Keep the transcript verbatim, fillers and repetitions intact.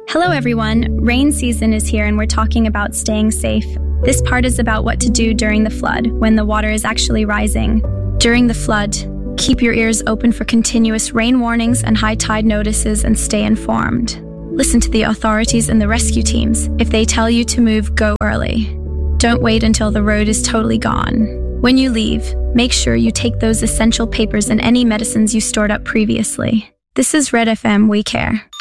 Hello everyone, rain season is here and we're talking about staying safe. This part is about what to do during the flood, when the water is actually rising. During the flood, keep your ears open for continuous rain warnings and high tide notices and stay informed. Listen to the authorities and the rescue teams. If they tell you to move, go early. Don't wait until the road is totally gone. When you leave, make sure you take those essential papers and any medicines you stored up previously. This is Red F M, we care.